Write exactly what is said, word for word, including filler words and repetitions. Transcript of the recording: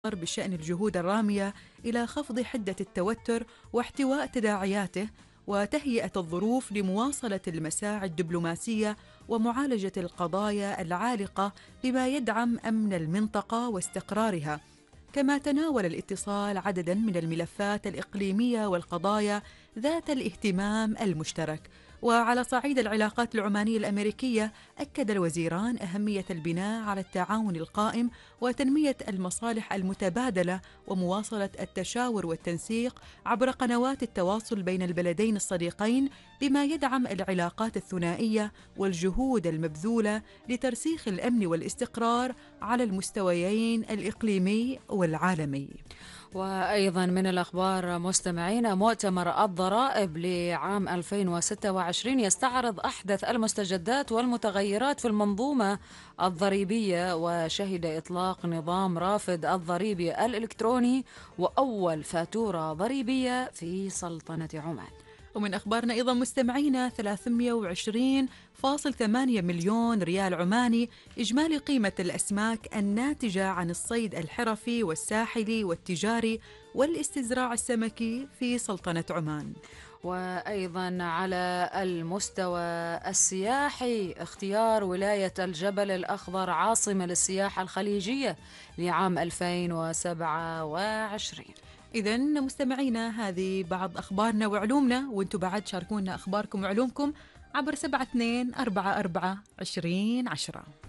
بشأن الجهود الرامية إلى خفض حدة التوتر واحتواء تداعياته وتهيئة الظروف لمواصلة المساعي الدبلوماسية ومعالجة القضايا العالقة بما يدعم أمن المنطقة واستقرارها. كما تناول الاتصال عدداً من الملفات الإقليمية والقضايا ذات الاهتمام المشترك. وعلى صعيد العلاقات العمانية الأمريكية، أكد الوزيران أهمية البناء على التعاون القائم وتنمية المصالح المتبادلة ومواصلة التشاور والتنسيق عبر قنوات التواصل بين البلدين الصديقين بما يدعم العلاقات الثنائية والجهود المبذولة لترسيخ الأمن والاستقرار على المستويين الإقليمي والعالمي. وأيضا من الأخبار مستمعين، مؤتمر الضرائب لعام ألفين وستة وعشرين يستعرض أحدث المستجدات والمتغيرات في المنظومة الضريبية، وشهد إطلاق نظام رافد الضريبي الإلكتروني وأول فاتورة ضريبية في سلطنة عمان. ومن أخبارنا أيضا مستمعينا، ثلاثمئة وعشرين فاصلة ثمانية مليون ريال عماني إجمالي قيمة الأسماك الناتجة عن الصيد الحرفي والساحلي والتجاري والاستزراع السمكي في سلطنة عمان. وأيضا على المستوى السياحي، اختيار ولاية الجبل الأخضر عاصمة للسياحة الخليجية لعام ألفين وسبعة وعشرين. إذن مستمعينا، هذه بعض أخبارنا وعلومنا، وانتم بعد شاركونا أخباركم وعلومكم عبر سبعة اثنين أربعة أربعة عشرين عشرة.